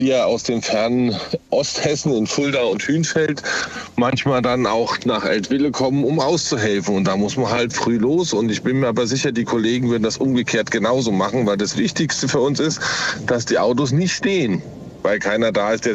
hier aus dem fernen Osthessen in Fulda und Hünfeld manchmal dann auch nach Eltville kommen, um auszuhelfen. Und da muss man halt früh los. Und ich bin mir aber sicher, die Kollegen würden das umgekehrt genauso machen, weil das Wichtigste für uns ist, dass die Autos nicht stehen, weil keiner da ist, der